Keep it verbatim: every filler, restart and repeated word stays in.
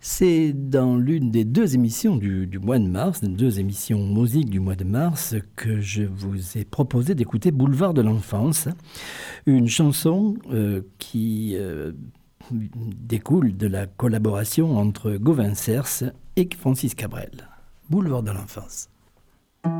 C'est dans l'une des deux émissions du, du mois de mars, les deux émissions musique du mois de mars, que je vous ai proposé d'écouter Boulevard de l'enfance, une chanson euh, qui euh, découle de la collaboration entre Gauvin Cers et Francis Cabrel. Boulevard de l'enfance.